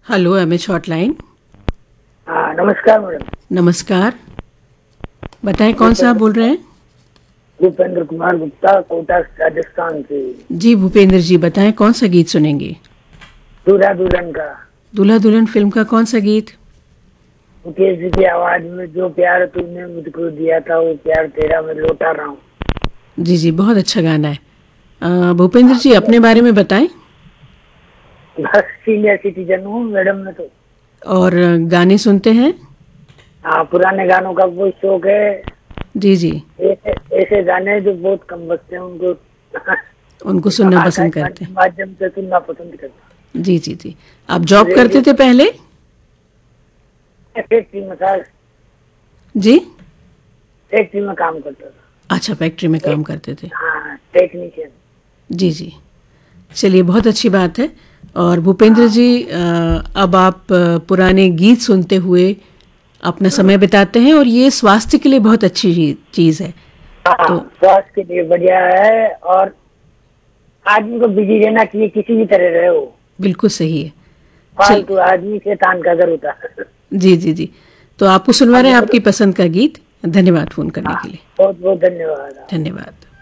Hello MH hotline. हाँ नमस्कार madam. नमस्कार, बताएं कौन सा आप बोल रहे हैं? भूपेंद्र कुमार गुप्ता, कोटा राजस्थान से। जी भूपेंद्र जी, बताएं कौन सा गीत सुनेंगे? दूल्हा दुल्हन का। दूल्हा दुल्हन फिल्म का कौन सा गीत? मुकेश जी की आवाज में, जो प्यार तुमने मुझको दिया था वो प्यार तेरा मैं लौटा रहा हूँ। जी जी, बहुत अच्छा गाना है। भूपेंद्र जी अपने बारे में बताएं। बस सीनियर सिटीजन हूँ मैडम मैं तो। और गाने सुनते हैं? हाँ पुराने गानों का बहुत शौक है। जी जी, ऐसे ऐसे गाने जो बहुत कम बजते हैं उनको उनको सुनना पसंद आकाशवाणी करते के हैं। माध्यम से सुनना पसंद करता जी जी जी, आप जॉब हूँ। करते रेडियो थे पहले? फैक्ट्री में था। जी, फैक्ट्री में काम करता था। अच्छा फैक्ट्री में काम करते थे। हाँ टेक्नीशियन। जी जी, चलिए बहुत अच्छी बात है। और भूपेंद्र हाँ जी, अब आप पुराने गीत सुनते हुए अपना समय हाँ बिताते हैं और ये स्वास्थ्य के लिए बहुत अच्छी चीज़ है। हाँ, तो स्वास्थ्य के लिए बढ़िया है। और आदमी को बिजी रहना चाहिए, किसी भी तरह रहे हो। बिल्कुल सही है। चल, फालतू आदमी शैतान का घर होता है। जी जी जी, तो आपको सुनवा रहे हम हैं लोग। आपकी पसंद का गीत। धन्यवाद फ़ोन करने हाँ के लिए। बहुत बहुत धन्यवाद। धन्यवाद।